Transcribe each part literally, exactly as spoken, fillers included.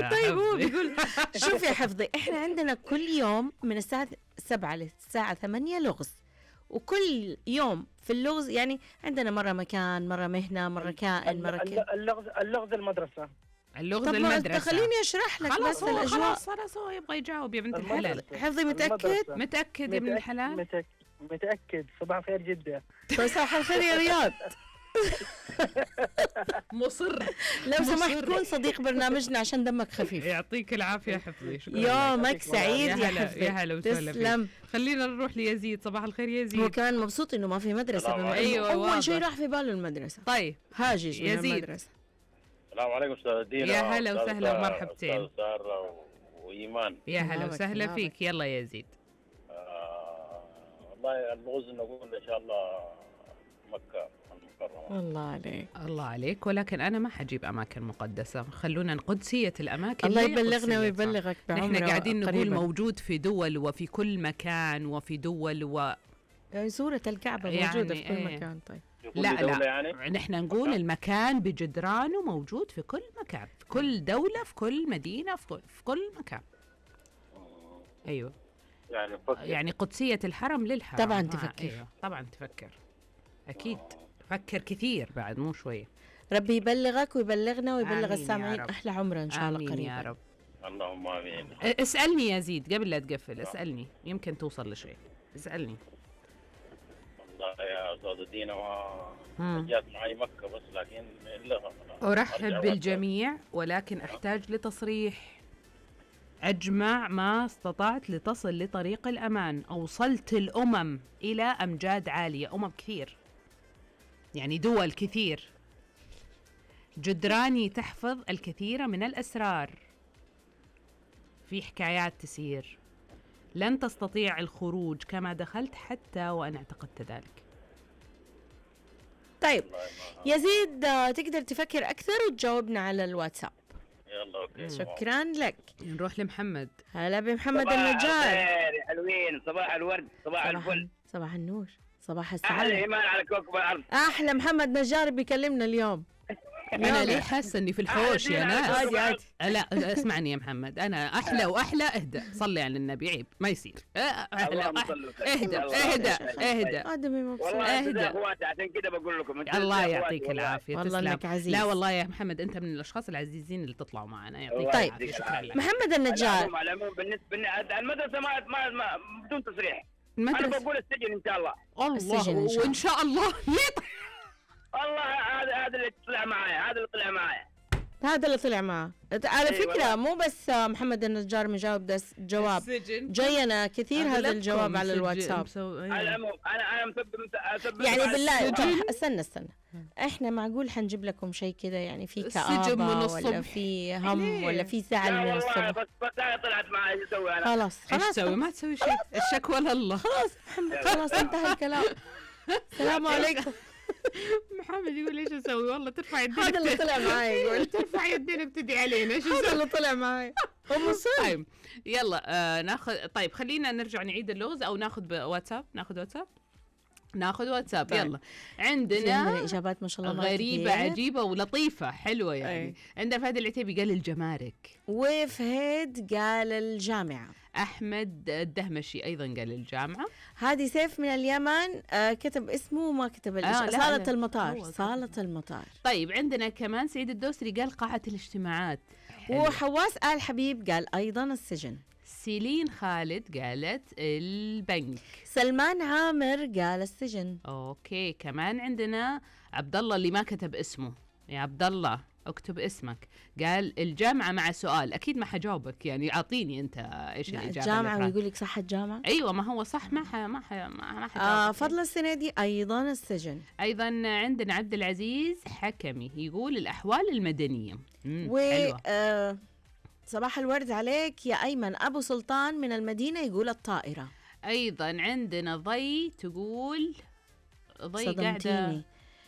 طيب هو بيقول شوف يا حفظي، احنا عندنا كل يوم من الساعة سبعة للساعة ثمانية لغز، وكل يوم في اللغز يعني عندنا مرة مكان، مرة مهنة، مرة كائن، مرة كائن. اللغز اللغز المدرسة. اللغز طب المدرسة. خليني اشرح لك خلاص بس هو الأجواء. خلاص خلاص هو يبغى يجاوب يا بنت الحلال. حفظي متأكد؟ متأكد يا ابن الحلال؟ متأكد متأكد. صباح الخير جدا. صباح الخير يا رياض. مصر لو سمحت كون صديق برنامجنا عشان دمك خفيف. يعطيك العافية حفظي. يومك سعيد يا حفظي. يا هلا وسهلا. تسلم. خلينا نروح ليزيد. صباح الخير يزيد. هو كمان مبسوط انه ما في مدرسة. أيوة اول شيء راح في باله المدرسة. طيب هاجج من يزيد. المدرسة. السلام عليكم أستاذ دينا. يا هلا وسهلا ومرحبتين. أستاذ سارة وإيمان. يا هلا وسهلا فيك. يلا يا يزيد. آه والله اللغز نقول إن شاء الله مكة المكرمة. الله عليك. الله عليك، ولكن أنا ما حجيب أماكن مقدسة، خلونا قدسية الأماكن. الله يبلغنا ويبلغك بعمره. نحن قاعدين نقول قريباً. موجود في دول وفي كل مكان وفي دول و يعني سورة الكعبة يعني موجودة في كل ايه. مكان. طيب لا لا يعني؟ نحن نقول المكان بجدرانه موجود في كل مكان، في كل دولة، في كل مدينة، في كل, في كل مكان. أيوة يعني يعني قدسية الحرم للحرم. طبعا آه تفكر. أيوة. طبعا تفكر أكيد. فكر كثير بعد مو شوية. ربي يبلغك ويبلغنا ويبلغ السامعين رب. أحلى عمره إن شاء الله آمين قريبا يا رب. اللهم آمين. اسألني يا زيد قبل لا تقفل، اسألني يمكن توصل لشيء. اسألني. والله يا أستاذ دينا ما جات معي مكة بس لكن لها. أرحب بالجميع ولكن أحتاج لتصريح. أجمع ما استطعت لتصل لطريق الأمان. أوصلت الأمم إلى أمجاد عالية، أمم كثير يعني دول كثير. جدراني تحفظ الكثير من الأسرار. في حكايات تسير. لن تستطيع الخروج كما دخلت حتى وأنا اعتقدت ذلك. طيب يزيد تقدر تفكر أكثر وتجاوبنا على الواتساب. يلا أوكي. شكرا لك. نروح لمحمد. هلا بمحمد النجار. صباح الخير يا حلوين، صباح الورد، صباح الفل، صباح النور، صباح أحلى السعادة. إيمان على كوكب الأرض. أحلى محمد نجار بيكلمنا اليوم. أنا ليه حاسة إني في الحوش يا ناس؟ عادي عادي. لا اسمعني يا محمد، أنا أحلى وأحلى. اهدأ، صلي على النبي، عيب ما يصير. أحلى اهدأ اهدأ اهدأ آدمي مبسوط. والله اهدأ. أنتوا أخواتي عشان كده بقول لكم. الله يعطيك العافية. والله تسلم. إنك عزيز. لا والله يا محمد أنت من الأشخاص العزيزين اللي تطلعوا معنا. يعطيك طيب. العافية. شكرا لك. محمد النجار. على العموم بالنسبة لي المدرسة ما, ما, ما بدون تصريح. أنا المدرسة بقول السجن إن شاء الله. السجن إن الله شاء وإن شاء الله. ليه؟ والله هذا هذا اللي طلع معايا، هذا اللي طلع معايا. هذا اللي طلع معاه. على أي فكرة والله. مو بس محمد النجار مجاوب ده جواب، السجن. جاينا كثير هذا أغلبكم الجواب على سجن- الواتساب. مسو- على العموم أنا أنا مسبب مسبب يعني بالله السجن. طب استنى استنى احنا معقول حنجيب لكم شيء كذا يعني في السجن كآبة من ولا الصبح. في هم ليه؟ ولا في لا زعل من والله الصبح؟ بس بس هاي طلعت معي ايش اسوي انا؟ خلاص ايش خلاص تسوي؟ ما تسوي شيء. الشكوى لله. خلاص محمد خلاص انتهى الكلام. السلام عليكم. محمد يقول ايش اسوي؟ والله ترفع يدينك. هذا اللي طلع معي يقول. ترفع يدينك تدعي علينا. ايش هذا اسوي؟ اللي طلع معي. هم صدق. طيب يلا آه ناخذ. طيب خلينا نرجع نعيد اللغز او ناخذ واتساب. ناخذ واتساب. ناخذ واتساب. طيب. يلا في عندنا عندنا الاجابات ما شاء الله ما غريبة كثير. عجيبة ولطيفة حلوة يعني. أي. عندنا فهد العتيبي قال الجمارك. وفهد قال الجامعة. أحمد الدهمشي أيضا قال الجامعة. هادي سيف من اليمن آه كتب اسمه وما كتب الإش... آه لا صالة لا. المطار. هو صالة المطار. طيب عندنا كمان سعيد الدوسري قال قاعة الاجتماعات. حلو. وحواس آل حبيب قال أيضا السجن. سيلين خالد قالت البنك. سلمان عامر قال السجن. اوكي كمان عندنا عبد الله اللي ما كتب اسمه. يا عبد الله اكتب اسمك. قال الجامعة مع سؤال. اكيد ما حجاوبك يعني اعطيني انت ايش لا الاجابة. الجامعة اللي ويقول لك صح الجامعة. ايوه ما هو صح. ما ح... ما ح... ما حجاوبك. آه فضل السنيدي أيضا السجن. ايضا عندنا عبد العزيز حكمي يقول الاحوال المدنية. و آه صباح الورد عليك يا أيمن. أبو سلطان من المدينة يقول الطائرة. ايضا عندنا ضي تقول ضي قاعدة. صدمتيني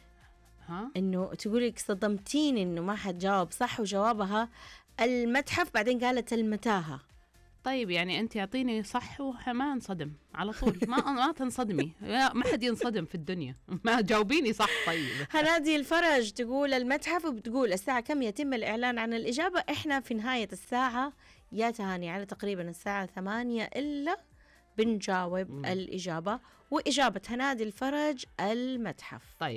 ها إنه تقول لك صدمتيني إنه ما حد جاوب صح وجوابها المتحف. بعدين قالت المتاهة. طيب يعني انت اعطيني صح وما انصدم على طول. ما ما تنصدمي، ما حد ينصدم في الدنيا. ما جاوبيني صح. طيب هنادي الفرج تقول المتحف، وبتقول الساعة كم يتم الإعلان عن الإجابة. إحنا في نهاية الساعة يا تهاني على تقريبا الساعة ثمانية إلا بنجاوب مم. الإجابة، وإجابة هنادي الفرج المتحف. طيب